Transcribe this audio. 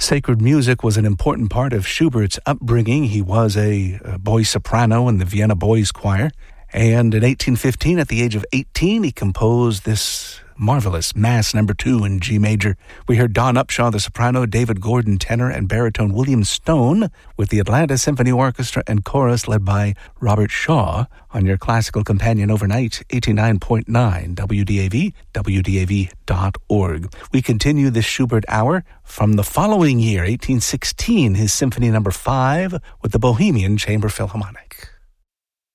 Sacred music was an important part of Schubert's upbringing. He was a boy soprano in the Vienna Boys Choir. And in 1815, at the age of 18, he composed this marvelous Mass No. 2 in G major. We heard Don Upshaw, the soprano, David Gordon, tenor, and baritone William Stone, with the Atlanta Symphony Orchestra and chorus led by Robert Shaw, on your classical companion overnight, 89.9 WDAV, WDAV.org. We continue this Schubert hour from the following year, 1816, his Symphony No. 5, with the Bohemian Chamber Philharmonic.